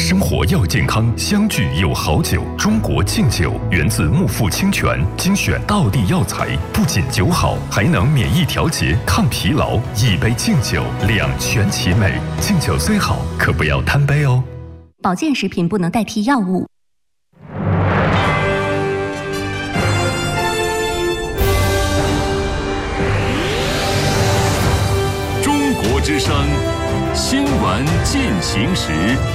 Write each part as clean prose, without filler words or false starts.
生活要健康，相聚有好酒。中国敬酒源自木富清泉，精选道地药材，不仅酒好，还能免疫调节、抗疲劳。一杯敬酒，两全其美。敬酒虽好，可不要贪杯哦。 保健食品不能代替药物。 中国之声新闻进行时。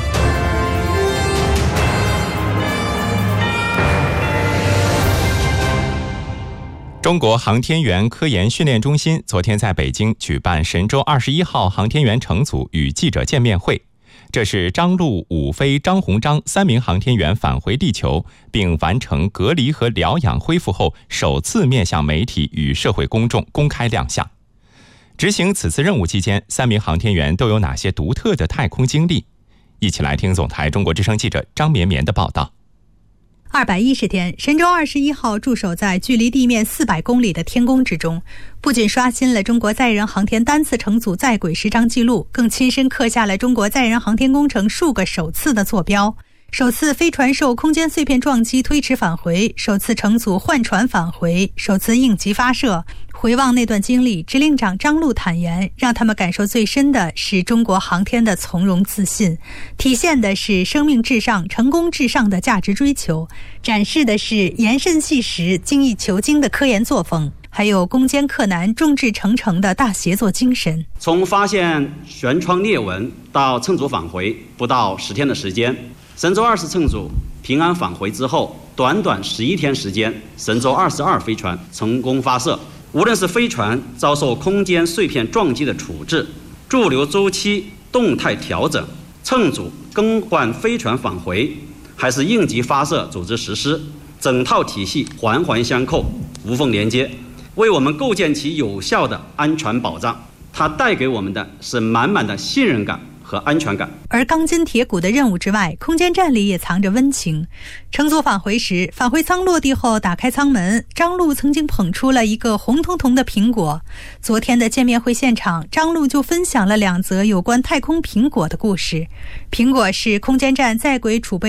中国航天员科研训练中心昨天在北京举办神舟21号航天员乘组与记者见面会。这是张陆、武飞、张鸿章3名航天员返回地球并完成隔离和疗养恢复后，首次面向媒体与社会公众公开亮相。执行此次任务期间，3名航天员都有哪些独特的太空经历？一起来听总台中国之声记者张绵绵的报道。 210天，神舟21号驻守在距离地面400公里的天宫之中，不仅刷新了中国载人航天单次乘组在轨时长纪录，更亲身刻下了中国载人航天工程数个首次的坐标。首次飞船受空间碎片撞击推迟返回，首次乘组换船返回，首次应急发射。回望那段经历，指令长张陆坦言，让他们感受最深的是中国航天的从容自信，体现的是生命至上、成功至上的价值追求，展示的是严慎细实、精益求精的科研作风，还有攻坚克难、众志成城的大协作精神。 从发现舷窗裂纹到乘组返回不到10天的时间，神舟20乘组平安返回之后，短短11天时间，神舟22飞船成功发射。无论是飞船遭受空间碎片撞击的处置、驻留周期动态调整、乘组更换飞船返回，还是应急发射组织实施，整套体系环环相扣，无缝连接，为我们构建起有效的安全保障。它带给我们的是满满的信任感和安全感。 而钢筋铁骨的任务之外，空间站里也藏着温情。乘组返回时，返回舱落地后打开舱门，张陆曾经捧出了一个红彤彤的苹果。昨天的见面会现场，张陆就分享了2则有关太空苹果的故事。苹果是空间站在轨储备